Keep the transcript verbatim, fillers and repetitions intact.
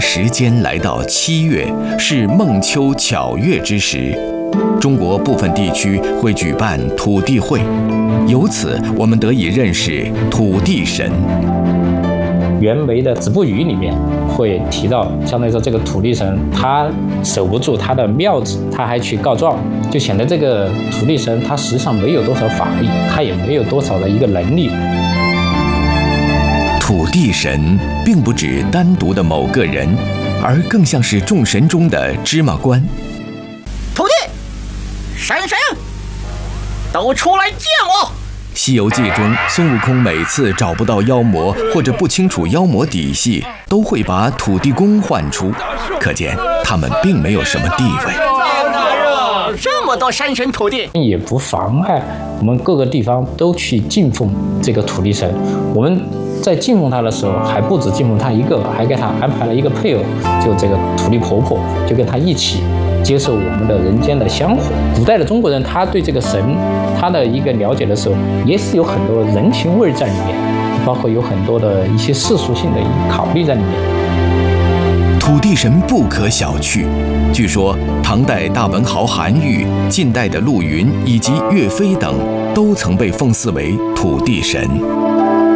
时间来到七月，是孟秋巧月之时，中国部分地区会举办土地会，由此我们得以认识土地神。 袁枚的《子不语》里面会提到，相当于说这个土地神他守不住他的庙子，他还去告状，就显得这个土地神他实际上没有多少法力，他也没有多少的一个能力。 土地神并不指单独的某个人，而更像是众神中的芝麻官。 土地神神都出来见我！ 《西游记》中，孙悟空每次找不到妖魔或者不清楚妖魔底细，都会把土地公唤出，可见他们并没有什么地位。 这么多山神土地， 也不妨碍我们各个地方都去敬奉这个土地神。我们在敬奉他的时候，还不止敬奉他一个，还给他安排了一个配偶，就这个土地婆婆，就跟他一起接受我们的人间的香火。古代的中国人，他对这个神，他的一个了解的时候，也是有很多人情味在里面，包括有很多的一些世俗性的考虑在里面。 土地神不可小觑，据说唐代大文豪韩愈、近代的陆云以及岳飞等，都曾被奉祀为土地神。